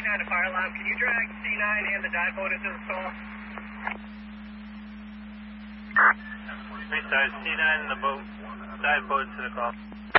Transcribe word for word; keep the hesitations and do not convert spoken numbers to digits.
nine to fire alarm. Can you drag C nine and the dive boat into the stall? Restart, C nine in the boat, dive boat to the call.